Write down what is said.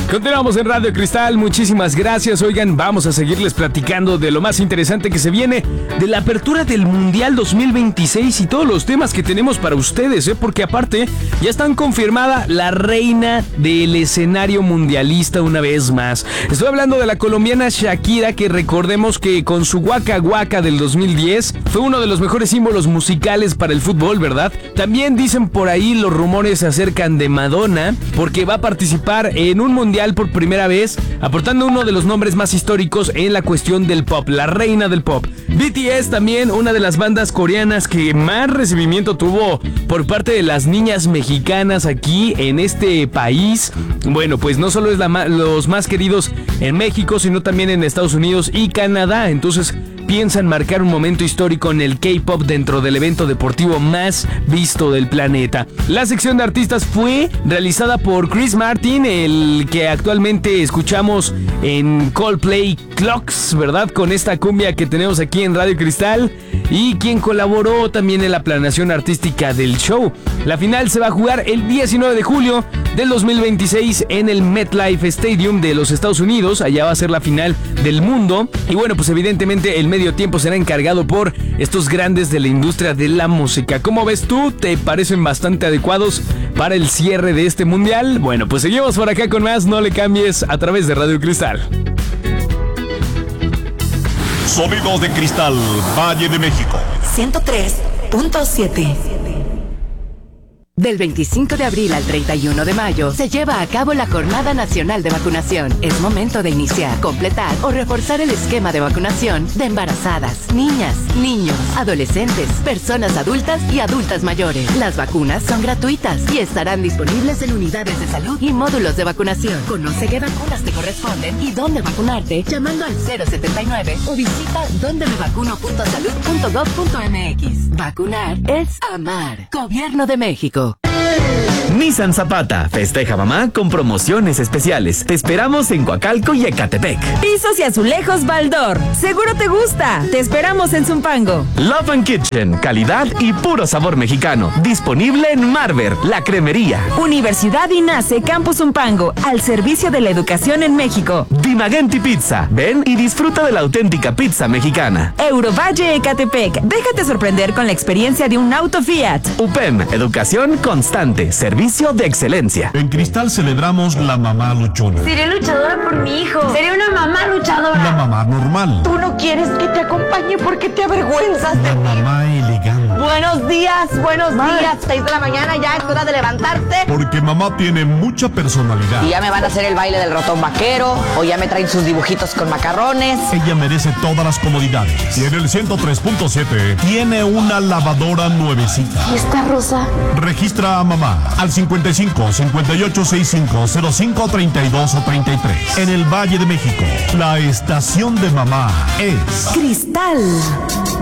Continuamos en Radio Cristal, muchísimas gracias. Oigan, vamos a seguirles platicando de lo más interesante que se viene, de la apertura del Mundial 2026 y todos los temas que tenemos para ustedes, porque aparte ya están confirmada la reina del escenario mundialista una vez más. Estoy hablando de la colombiana Shakira, que recordemos que con su Waka Waka del 2010 fue uno de los mejores símbolos musicales para el fútbol, ¿verdad? También dicen por ahí, los rumores se acercan de Madonna, porque va a participar en un mundial por primera vez, aportando uno de los nombres más históricos en la cuestión del pop, la reina del pop. BTS también, una de las bandas coreanas que más recibimiento tuvo por parte de las niñas mexicanas aquí en este país. Bueno, pues no solo es los más queridos en México, sino también en Estados Unidos y Canadá. Entonces piensan marcar un momento histórico en el K-pop dentro del evento deportivo más visto del planeta. La sección de artistas fue realizada por Chris Martin, el que actualmente escuchamos en Coldplay Clocks, ¿verdad? Con esta cumbia que tenemos aquí en Radio Cristal, y quien colaboró también en la planeación artística del show. La final se va a jugar el 19 de julio del 2026 en el MetLife Stadium de los Estados Unidos. Allá va a ser la final del mundo. Y bueno, pues evidentemente el medio tiempo será encargado por estos grandes de la industria de la música. ¿Cómo ves tú? ¿Te parecen bastante adecuados para el cierre de este mundial? Bueno, pues seguimos por acá con más. No le cambies, a través de Radio Cristal. Sonidos de Cristal, Valle de México. 103.7. Del 25 de abril al 31 de mayo se lleva a cabo la Jornada Nacional de Vacunación. Es momento de iniciar, completar o reforzar el esquema de vacunación de embarazadas, niñas, niños, adolescentes, personas adultas y adultas mayores. Las vacunas son gratuitas y estarán disponibles en unidades de salud y módulos de vacunación. Conoce qué vacunas te corresponden y dónde vacunarte llamando al 079 o visita dondemevacuno.salud.gov.mx. Vacunar es amar. Gobierno de México. Nissan Zapata festeja mamá con promociones especiales. Te esperamos en Coacalco y Ecatepec. Pisos y azulejos Baldor. Seguro te gusta. Te esperamos en Zumpango. Love and Kitchen, calidad y puro sabor mexicano. Disponible en Marver, la cremería. Universidad INACE Campus Zumpango, al servicio de la educación en México. Dimagenti Pizza. Ven y disfruta de la auténtica pizza mexicana. Eurovalle Ecatepec. Déjate sorprender con la experiencia de un auto Fiat. UPEM, educación constante, servicio de excelencia. En Cristal celebramos la mamá luchona. Seré luchadora por mi hijo. Seré una mamá luchadora. La mamá normal. Tú no quieres que te acompañe porque te avergüenzas. La mamá elegante. Buenos días, 6 de la mañana, ya es hora de levantarte. Porque mamá tiene mucha personalidad. Y ya me van a hacer el baile del ratón vaquero, o ya me traen sus dibujitos con macarrones. Ella merece todas las comodidades. Y en el 103.7 tiene una lavadora nuevecita. ¿Y esta rosa? Registra a mamá al 55 58 65 05 32 o 33. En el Valle de México, la estación de mamá es Cristal.